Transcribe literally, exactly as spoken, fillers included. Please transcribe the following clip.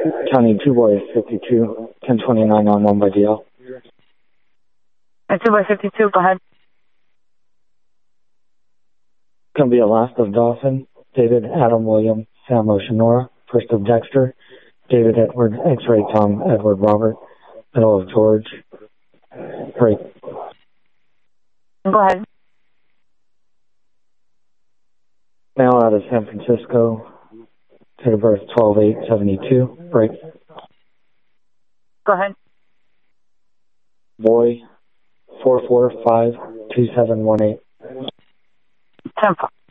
County two boy fifty-two, ten twenty-nine on one by D L. And two by fifty-two, go ahead. Gonna be a last of Dawson, David, Adam, William, Sam, Oceanora, first of Dexter, David, Edward, X-ray, Tom, Edward, Robert, middle of George, break. Go ahead. Male out of San Francisco, date of birth twelve eight seventy-two, break. Go ahead. Boy, four four five two seven one eight. ten four.